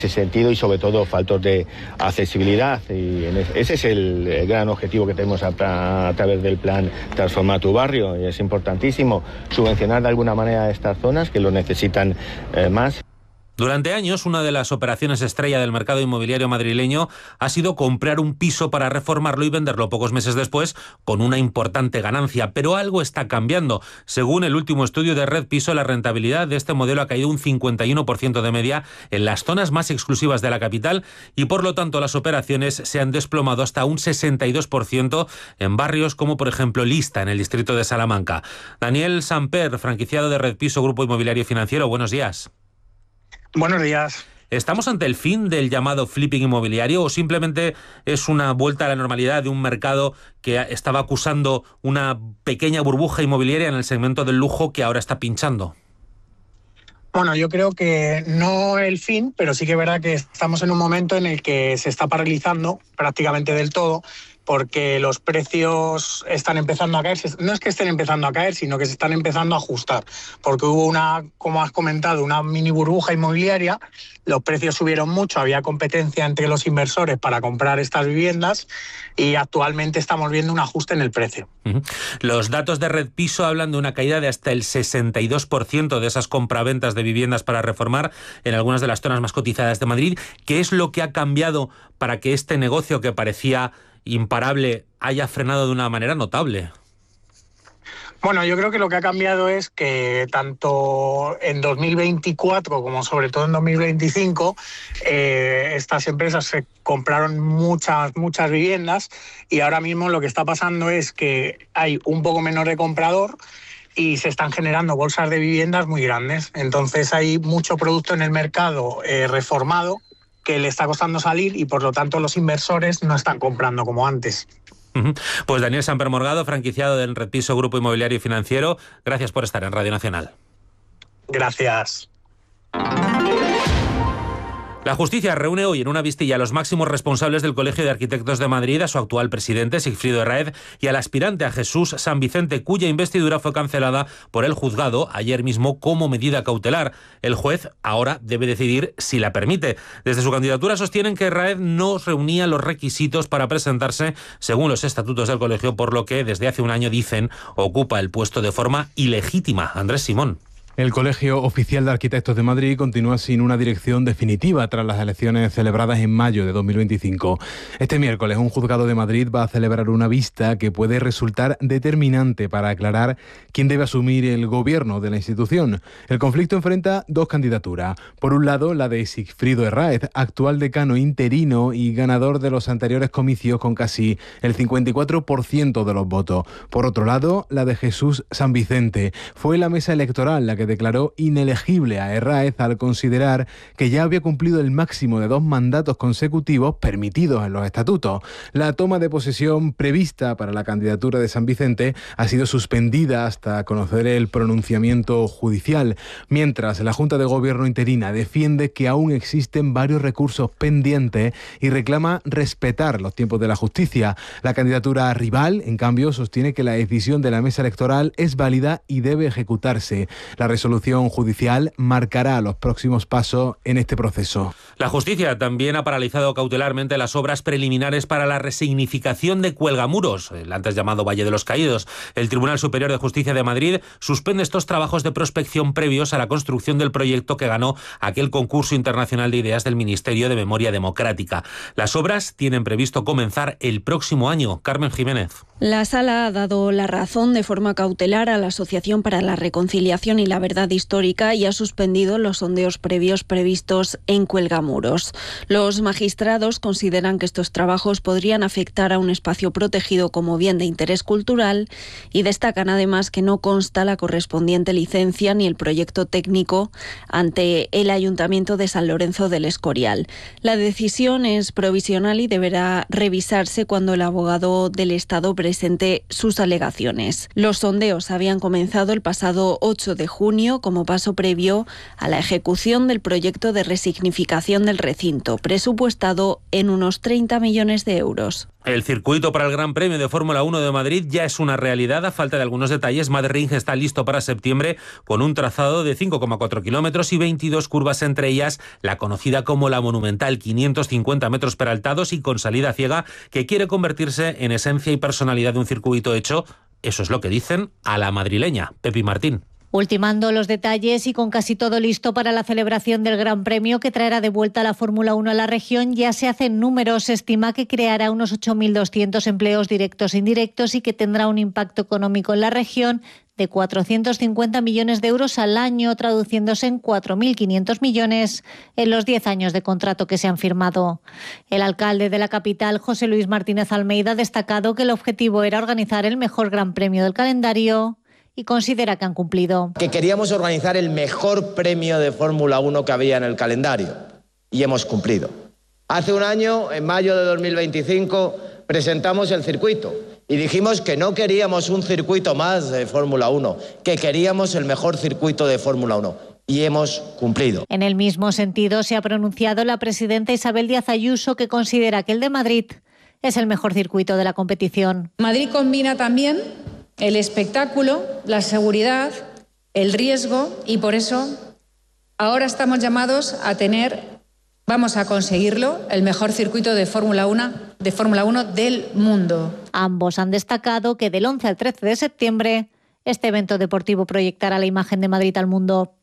ese sentido y sobre todo faltos de accesibilidad, y ese es el gran objetivo que tenemos a través del plan Transforma tu Barrio, y es importantísimo subvencionar de alguna manera estas zonas que lo necesitan más. Durante años, una de las operaciones estrella del mercado inmobiliario madrileño ha sido comprar un piso para reformarlo y venderlo pocos meses después con una importante ganancia. Pero algo está cambiando. Según el último estudio de Red Piso, la rentabilidad de este modelo ha caído un 51% de media en las zonas más exclusivas de la capital y, por lo tanto, las operaciones se han desplomado hasta un 62% en barrios como, por ejemplo, Lista, en el distrito de Salamanca. Daniel Samper, franquiciado de Red Piso, Grupo Inmobiliario Financiero. Buenos días. Buenos días. ¿Estamos ante el fin del llamado flipping inmobiliario o simplemente es una vuelta a la normalidad de un mercado que estaba acusando una pequeña burbuja inmobiliaria en el segmento del lujo que ahora está pinchando? Bueno, yo creo que no el fin, pero sí que es verdad que estamos en un momento en el que se está paralizando prácticamente del todo, porque los precios están empezando a caer. No es que estén empezando a caer, sino que se están empezando a ajustar, porque hubo una, como has comentado, una mini burbuja inmobiliaria, los precios subieron mucho, había competencia entre los inversores para comprar estas viviendas y actualmente estamos viendo un ajuste en el precio. Los datos de Red Piso hablan de una caída de hasta el 62% de esas compraventas de viviendas para reformar en algunas de las zonas más cotizadas de Madrid. ¿Qué es lo que ha cambiado para que este negocio que parecía imparable haya frenado de una manera notable? Bueno, yo creo que lo que ha cambiado es que tanto en 2024 como sobre todo en 2025 estas empresas se compraron muchas viviendas y ahora mismo lo que está pasando es que hay un poco menos de comprador y se están generando bolsas de viviendas muy grandes. Entonces hay mucho producto en el mercado reformado que le está costando salir y por lo tanto los inversores no están comprando como antes. Pues Daniel Samper Morgado, franquiciado del Red Piso Grupo Inmobiliario y Financiero, gracias por estar en Radio Nacional. Gracias. La justicia reúne hoy en una vistilla a los máximos responsables del Colegio de Arquitectos de Madrid, a su actual presidente, Sigfrido Herráez, y al aspirante a Jesús San Vicente, cuya investidura fue cancelada por el juzgado ayer mismo como medida cautelar. El juez ahora debe decidir si la permite. Desde su candidatura sostienen que Herráez no reunía los requisitos para presentarse según los estatutos del colegio, por lo que desde hace un año, dicen, ocupa el puesto de forma ilegítima. Andrés Simón. El Colegio Oficial de Arquitectos de Madrid continúa sin una dirección definitiva tras las elecciones celebradas en mayo de 2025. Este miércoles, un juzgado de Madrid va a celebrar una vista que puede resultar determinante para aclarar quién debe asumir el gobierno de la institución. El conflicto enfrenta dos candidaturas. Por un lado, la de Sigfrido Herráez, actual decano interino y ganador de los anteriores comicios con casi el 54% de los votos. Por otro lado, la de Jesús San Vicente. Fue la mesa electoral la que declaró inelegible a Herráez al considerar que ya había cumplido el máximo de 2 mandatos consecutivos permitidos en los estatutos. La toma de posesión prevista para la candidatura de San Vicente ha sido suspendida hasta conocer el pronunciamiento judicial, mientras la Junta de Gobierno interina defiende que aún existen varios recursos pendientes y reclama respetar los tiempos de la justicia. La candidatura rival, en cambio, sostiene que la decisión de la mesa electoral es válida y debe ejecutarse. La resolución judicial marcará los próximos pasos en este proceso. La justicia también ha paralizado cautelarmente las obras preliminares para la resignificación de Cuelgamuros, el antes llamado Valle de los Caídos. El Tribunal Superior de Justicia de Madrid suspende estos trabajos de prospección previos a la construcción del proyecto que ganó aquel concurso internacional de ideas del Ministerio de Memoria Democrática. Las obras tienen previsto comenzar el próximo año. Carmen Jiménez. La Sala ha dado la razón de forma cautelar a la Asociación para la Reconciliación y la Verdad Histórica y ha suspendido los sondeos previos previstos en Cuelgamuros. Los magistrados consideran que estos trabajos podrían afectar a un espacio protegido como bien de interés cultural y destacan además que no consta la correspondiente licencia ni el proyecto técnico ante el Ayuntamiento de San Lorenzo del Escorial. La decisión es provisional y deberá revisarse cuando el abogado del Estado presente sus alegaciones. Los sondeos habían comenzado el pasado 8 de julio junio como paso previo a la ejecución del proyecto de resignificación del recinto, presupuestado en unos 30 millones de euros. El circuito para el Gran Premio de Fórmula 1 de Madrid ya es una realidad. A falta de algunos detalles, Madrid está listo para septiembre con un trazado de 5,4 kilómetros y 22 curvas, entre ellas la conocida como la monumental, 550 metros peraltados y con salida ciega, que quiere convertirse en esencia y personalidad de un circuito hecho, eso es lo que dicen, a la madrileña. Pepi Martín. Ultimando los detalles y con casi todo listo para la celebración del Gran Premio que traerá de vuelta la Fórmula 1 a la región, ya se hacen números. Se estima que creará unos 8.200 empleos directos e indirectos y que tendrá un impacto económico en la región de 450 millones de euros al año, traduciéndose en 4.500 millones en los 10 años de contrato que se han firmado. El alcalde de la capital, José Luis Martínez Almeida, ha destacado que el objetivo era organizar el mejor Gran Premio del calendario y considera que han cumplido. Que queríamos organizar el mejor premio de Fórmula 1 que había en el calendario y hemos cumplido. Hace un año, en mayo de 2025, presentamos el circuito y dijimos que no queríamos un circuito más de Fórmula 1, que queríamos el mejor circuito de Fórmula 1 y hemos cumplido. En el mismo sentido se ha pronunciado la presidenta Isabel Díaz Ayuso, que considera que el de Madrid es el mejor circuito de la competición. Madrid combina también el espectáculo, la seguridad, el riesgo y por eso ahora estamos llamados a vamos a conseguirlo, el mejor circuito de Fórmula 1 del mundo. Ambos han destacado que del 11 al 13 de septiembre este evento deportivo proyectará la imagen de Madrid al mundo.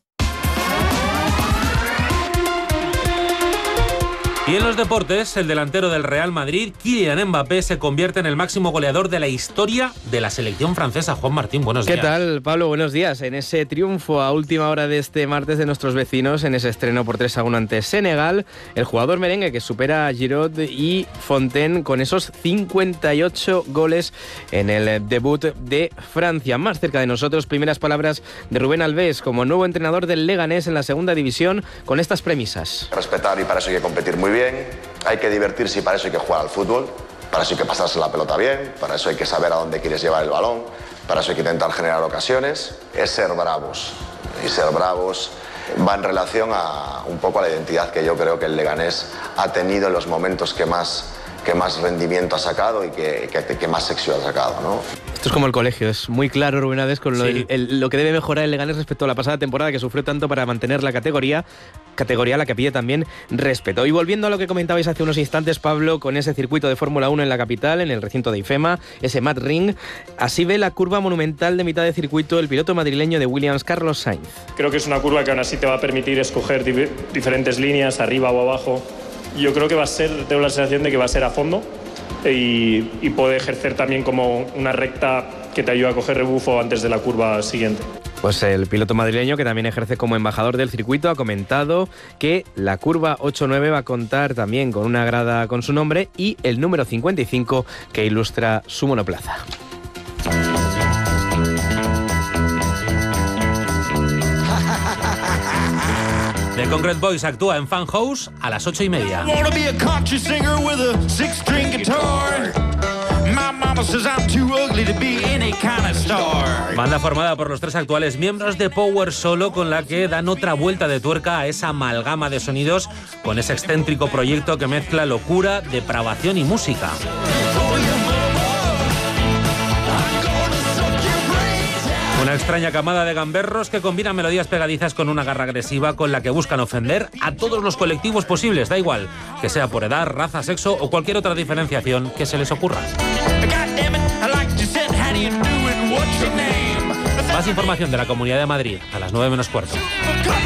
Y en los deportes, el delantero del Real Madrid, Kylian Mbappé, se convierte en el máximo goleador de la historia de la selección francesa. Juan Martín, buenos días. ¿Qué tal, Pablo? Buenos días. En ese triunfo a última hora de este martes de nuestros vecinos, en ese estreno por 3-1 ante Senegal, el jugador merengue que supera a Giroud y Fontaine con esos 58 goles en el debut de Francia. Más cerca de nosotros, primeras palabras de Rubén Alves como nuevo entrenador del Leganés en la segunda división, con estas premisas. Respetar, y para eso hay que competir muy bien, hay que divertirse y para eso hay que jugar al fútbol, para eso hay que pasarse la pelota bien, para eso hay que saber a dónde quieres llevar el balón, para eso hay que intentar generar ocasiones, es ser bravos. Y ser bravos va en relación a un poco a la identidad que yo creo que el Leganés ha tenido en los momentos que más rendimiento ha sacado y que más éxito ha sacado, ¿no? Esto es como el colegio, es muy claro, Rubén Alves, con lo que debe mejorar el Leganés respecto a la pasada temporada, que sufrió tanto para mantener la categoría a la que pide también respeto. Y volviendo a lo que comentabais hace unos instantes, Pablo, con ese circuito de Fórmula 1 en la capital, en el recinto de IFEMA, ese Mad Ring, así ve la curva monumental de mitad de circuito el piloto madrileño de Williams, Carlos Sainz. Creo que es una curva que aún así te va a permitir escoger diferentes líneas, arriba o abajo. Yo creo que tengo la sensación de que va a ser a fondo y puede ejercer también como una recta que te ayuda a coger rebufo antes de la curva siguiente. Pues el piloto madrileño, que también ejerce como embajador del circuito, ha comentado que la curva 8-9 va a contar también con una grada con su nombre y el número 55 que ilustra su monoplaza. The Concrete Boys actúa en Fan House a las 8:30. Banda formada por los tres actuales miembros de Power Solo, con la que dan otra vuelta de tuerca a esa amalgama de sonidos con ese excéntrico proyecto que mezcla locura, depravación y música. Una extraña camada de gamberros que combina melodías pegadizas con una garra agresiva con la que buscan ofender a todos los colectivos posibles, da igual que sea por edad, raza, sexo o cualquier otra diferenciación que se les ocurra. Más información de la Comunidad de Madrid a las 9:15.